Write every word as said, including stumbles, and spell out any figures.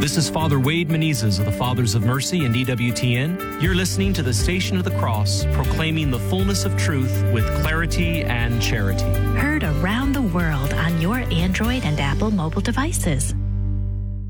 This is Father Wade Menezes of the Fathers of Mercy and E W T N. You're listening to the Station of the Cross, proclaiming the fullness of truth with clarity and charity. Heard around the world on your Android and Apple mobile devices.